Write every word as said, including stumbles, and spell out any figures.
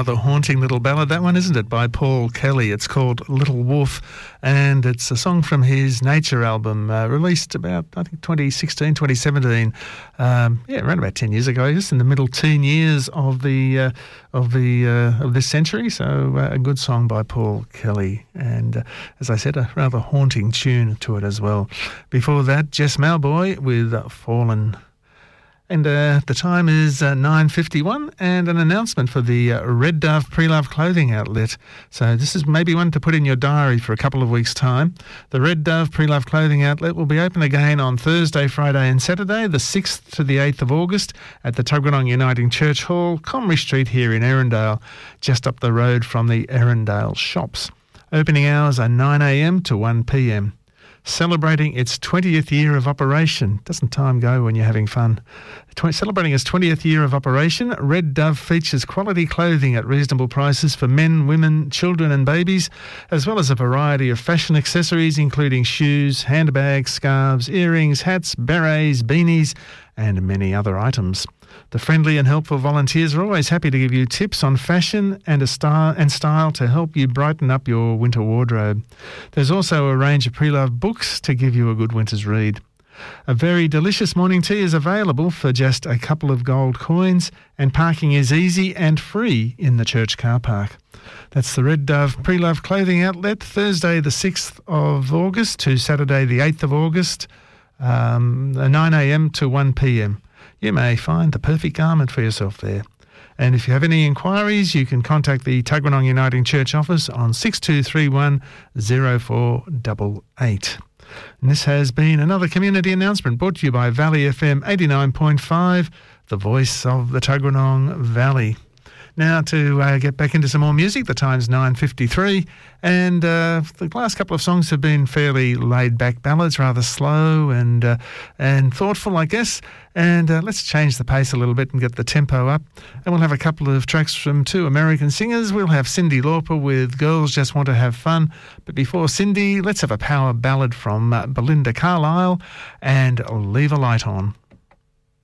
rather haunting little ballad, that one, isn't it, by Paul Kelly. It's called Little Wolf, and it's a song from his Nature album, uh, released about, I think, twenty sixteen, twenty seventeen. Um, yeah, around about ten years ago, just in the middle teen years of the uh, of the uh, of this century. So uh, a good song by Paul Kelly, and uh, as I said, a rather haunting tune to it as well. Before that, Jess Mauboy with uh, Fallen. And uh, the time is uh, nine fifty-one, and an announcement for the uh, Red Dove Pre-Love Clothing Outlet. So this is maybe one to put in your diary for a couple of weeks' time. The Red Dove Pre-Love Clothing Outlet will be open again on Thursday, Friday and Saturday, the sixth to the eighth of August, at the Tuggeranong Uniting Church Hall, Comrie Street here in Erindale, just up the road from the Erindale shops. Opening hours are nine a m to one p m. Celebrating its twentieth year of operation. Doesn't time go when you're having fun? Tw- celebrating its twentieth year of operation, Red Dove features quality clothing at reasonable prices for men, women, children and babies, as well as a variety of fashion accessories including shoes, handbags, scarves, earrings, hats, berets, beanies and many other items. The friendly and helpful volunteers are always happy to give you tips on fashion and a style and style to help you brighten up your winter wardrobe. There's also a range of pre-loved books to give you a good winter's read. A very delicious morning tea is available for just a couple of gold coins, and parking is easy and free in the church car park. That's the Red Dove Pre-Love Clothing Outlet, Thursday the sixth of August to Saturday the eighth of August, um, nine a m to one p m. You may find the perfect garment for yourself there. And if you have any inquiries, you can contact the Tuggeranong Uniting Church office on six two three one zero four eight eight. And this has been another community announcement brought to you by Valley F M eighty-nine point five, the voice of the Tuggeranong Valley. Now to uh, get back into some more music, the time's nine fifty-three, and uh, the last couple of songs have been fairly laid-back ballads, rather slow and uh, and thoughtful, I guess. And uh, let's change the pace a little bit and get the tempo up. And we'll have a couple of tracks from two American singers. We'll have Cyndi Lauper with Girls Just Want to Have Fun. But before Cyndi, let's have a power ballad from uh, Belinda Carlisle and Leave a Light On.